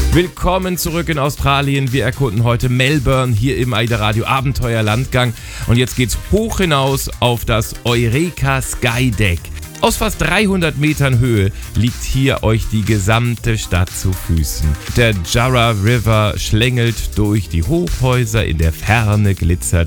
Willkommen zurück in Australien. Wir erkunden heute Melbourne hier im AIDA Radio Abenteuerlandgang. Und jetzt geht's hoch hinaus auf das Eureka Sky Deck. Aus fast 300 Metern Höhe liegt hier euch die gesamte Stadt zu Füßen. Der Jarrah River schlängelt durch die Hochhäuser, in der Ferne glitzert